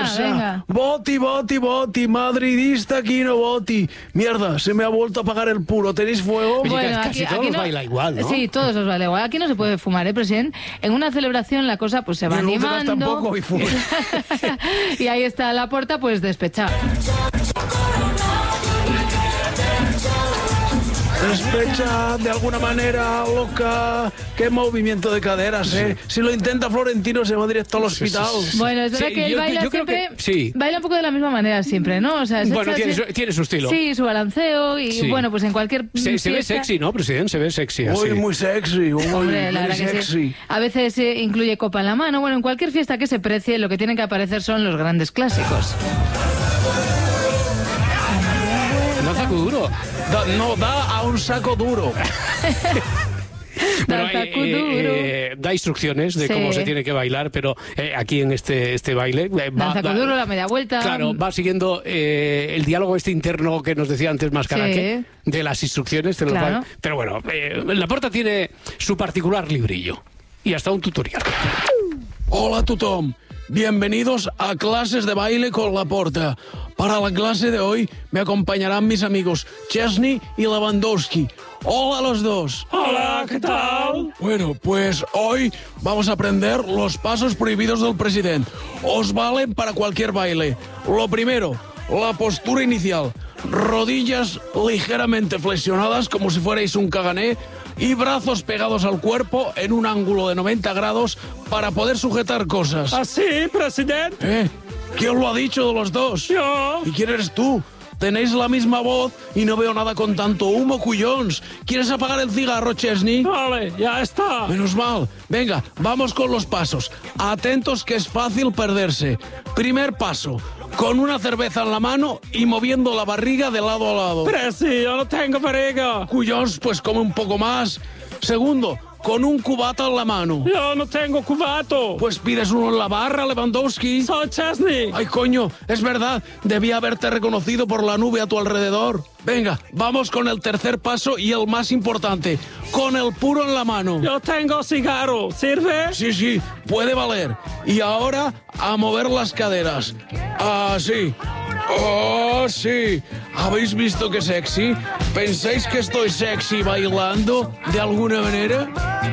venga. Boti, boti, boti, madridista Quino Boti. Mierda, se me ha vuelto a apagar el puro. ¿Tenéis fuego? Bueno, Oye, casi todos no, baila igual, ¿no? Sí, todos os baila igual. Aquí no se puede fumar, presidente. En una celebración la cosa pues se va Y en los demás animando. tampoco, y fuma. Y ahí está Laporta pues despechado. Despecha de alguna manera, loca. Qué movimiento de caderas, ¿eh? Si lo intenta Florentino se va directo al hospital. Bueno, es verdad Sí, que él yo baila creo siempre, que sí. baila un poco de la misma manera siempre, ¿no? O sea, se Bueno, echa tiene su estilo. Sí, su balanceo y Sí. bueno, pues en cualquier Se ve fiesta- sexy, ¿no, presidente? Se ve sexy así. Uy, muy sexy, uy, Hombre, la muy verdad que sexy. sí. A veces incluye copa en la mano. Bueno, en cualquier fiesta que se precie, lo que tienen que aparecer son los grandes clásicos. No saco duro. No, da a un saco duro. Bueno, Tacu duro. da instrucciones de Sí. cómo se tiene que bailar, pero aquí en este baile Danza duro, la media vuelta. Claro, va siguiendo el diálogo interno que nos decía antes Mascaraque, de las instrucciones de los Claro. bailes. Pero bueno, Laporta tiene su particular librillo y hasta un tutorial. Hola a tothom. Bienvenidos a Clases de Baile con Laporta. Para la clase de hoy me acompañarán mis amigos Chesney y Lewandowski. Hola a los dos. Hola, ¿qué tal? Bueno, pues hoy vamos a aprender los pasos prohibidos del presidente. Os valen para cualquier baile. Lo primero, la postura inicial. Rodillas ligeramente flexionadas como si fuerais un cagané y brazos pegados al cuerpo en un ángulo de 90 grados para poder sujetar cosas. ¿Así, presidente? ¿Quién lo ha dicho de los dos? Yo. ¿Y quién eres tú? Tenéis la misma voz y no veo nada con tanto humo, cuyons. ¿Quieres apagar el cigarro, Chesney? Vale, ya está. Menos mal. Venga, vamos con los pasos. Atentos que es fácil perderse. Primer paso, con una cerveza en la mano y moviendo la barriga de lado a lado. Presi, yo no tengo barriga. Cuyons, pues come un poco más. Segundo, con un cubata en la mano. Yo no tengo cubato. Pues pides uno en la barra, Lewandowski. Soy Chesney. Ay, coño, es verdad. Debía haberte reconocido por la nube a tu alrededor. Venga, vamos con el tercer paso y el más importante. Con el puro en la mano. Yo tengo cigarro. ¿Sirve? Sí, puede valer. Y ahora a mover las caderas. Así. ¡Oh, sí! ¿Habéis visto qué sexy? ¿Pensáis que estoy sexy bailando de alguna manera?